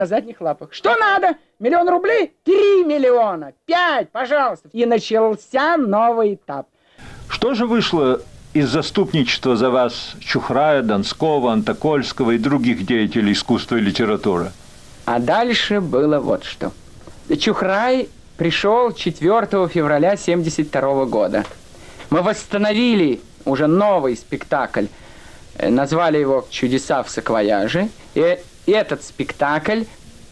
на задних лапах. Что надо? 1 000 000 рублей? 3 миллиона. 5, пожалуйста. И начался новый этап. Что же вышло из заступничества за вас Чухрая, Донского, Антокольского и других деятелей искусства и литературы? А дальше было вот что. Чухрай пришел 4 февраля 1972 года. Мы восстановили уже новый спектакль. Назвали его «Чудеса в саквояже». И этот спектакль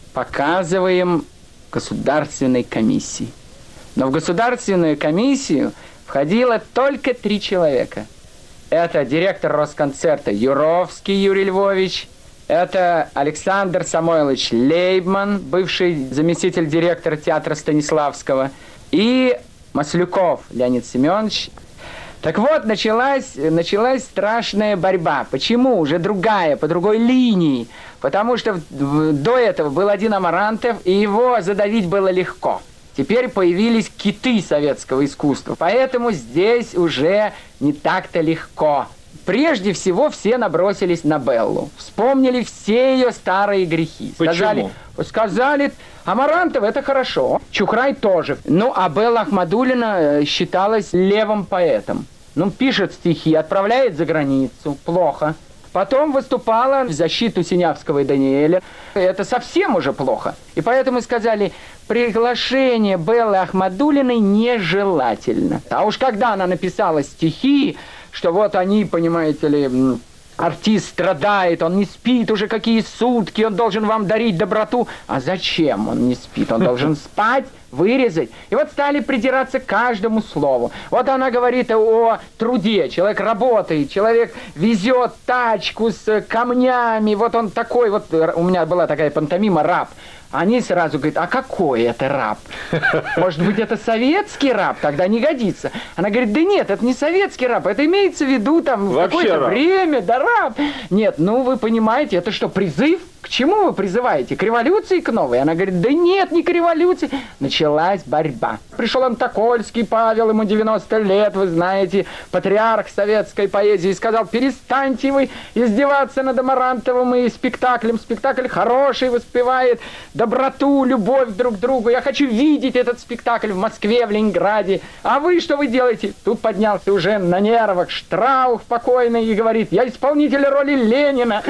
показываем государственной комиссии. Но в государственную комиссию входило только 3 человека. Это директор Росконцерта Юровский Юрий Львович, это Александр Самойлович Лейбман, бывший заместитель директора театра Станиславского, и Маслюков Леонид Семенович. Так вот, началась страшная борьба. Почему? Уже другая, по другой линии. Потому что до этого был один Амарантов, и его задавить было легко. Теперь появились киты советского искусства. Поэтому здесь уже не так-то легко. Прежде всего, все набросились на Беллу. Вспомнили все ее старые грехи. Почему? Сказали, Амарантов это хорошо, Чухрай тоже. Ну, а Белла Ахмадуллина считалась левым поэтом. Ну, пишет стихи, отправляет за границу, плохо. Потом выступала в защиту Синявского и Даниэля. Это совсем уже плохо. И поэтому сказали, приглашение Беллы Ахмадуллиной нежелательно. А уж когда она написала стихи, что вот они, понимаете ли, артист страдает, он не спит уже какие сутки, он должен вам дарить доброту. А зачем он не спит? Он должен спать, вырезать. И вот стали придираться к каждому слову. Вот она говорит о труде. Человек работает, человек везет тачку с камнями. Вот он такой, вот у меня была такая пантомима «Раб». Они сразу говорят, а какой это раб? Может быть, это советский раб? Тогда не годится. Она говорит, да нет, это не советский раб, это имеется в виду там в какое-то время, да раб. Нет, ну вы понимаете, это что, призыв? К чему вы призываете? К революции, к новой? Она говорит, да нет, не к революции. Началась борьба. Пришел Антокольский Павел, ему 90 лет, вы знаете, патриарх советской поэзии, и сказал, перестаньте вы издеваться над Амарантовым и спектаклем. Спектакль хороший, воспевает доброту, любовь друг к другу. Я хочу видеть этот спектакль в Москве, в Ленинграде. А вы что вы делаете? Тут поднялся уже на нервах Штраух покойный и говорит, я исполнитель роли Ленина.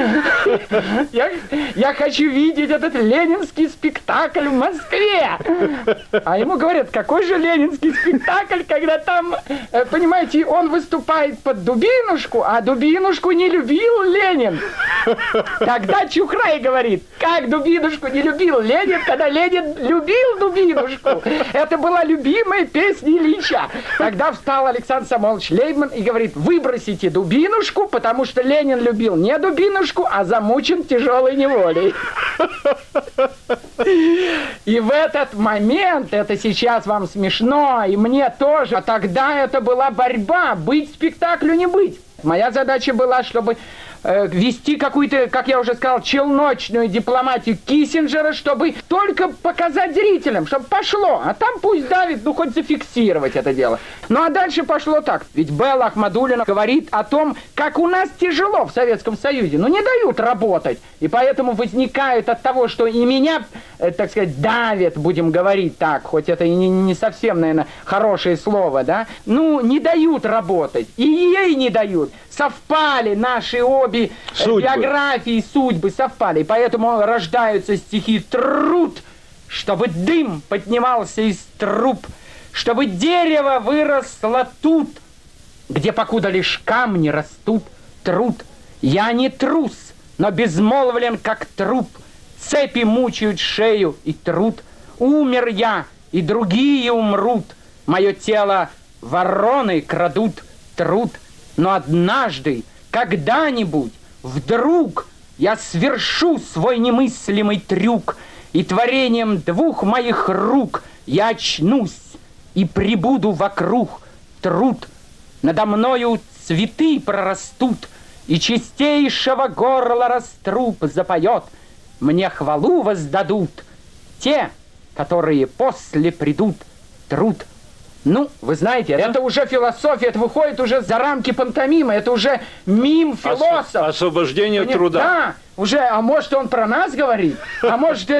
Я хочу видеть этот ленинский спектакль в Москве. А ему говорят, какой же ленинский спектакль, когда там, понимаете, он выступает под Дубинушку, а Дубинушку не любил Ленин. Тогда Чухрай говорит, как Дубинушку не любил Ленин, когда Ленин любил Дубинушку. Это была любимая песня Ильича. Тогда встал Александр Самойлович Лейбман и говорит, выбросите Дубинушку, потому что Ленин любил не Дубинушку, а замучен тяжелой неволей. И в этот момент, это сейчас вам смешно, и мне тоже, а тогда это была борьба, быть спектаклю, не быть. Моя задача была, чтобы вести какую-то, как я уже сказал, челночную дипломатию Киссинджера, чтобы только показать зрителям, чтобы пошло. А там пусть давит, ну хоть зафиксировать это дело. Ну а дальше пошло так. Ведь Белла Ахмадуллина говорит о том, как у нас тяжело в Советском Союзе. Ну не дают работать. И поэтому возникает от того, что и меня, так сказать, давят, будем говорить так, хоть это и не совсем, наверное, хорошее слово, да? Ну не дают работать. И ей не дают. Совпали наши обе биографии, судьбы совпали. И поэтому рождаются стихи «Труд», чтобы дым поднимался из труб, чтобы дерево выросло тут, где покуда лишь камни растут. Труд. Я не трус, но безмолвлен, как труп. Цепи мучают шею и труд. Умер я, и другие умрут. Мое тело вороны крадут. Труд. Но однажды, когда-нибудь, вдруг я свершу свой немыслимый трюк, и творением 2 моих рук я очнусь и прибуду вокруг. Труд. Надо мною цветы прорастут, и чистейшего горла раструб запоет. Мне хвалу воздадут те, которые после придут. Труд. Ну, вы знаете, это уже философия, это выходит уже за рамки пантомимы, это уже мим-философ. Освобождение от труда. Да, уже, а может он про нас говорит, а может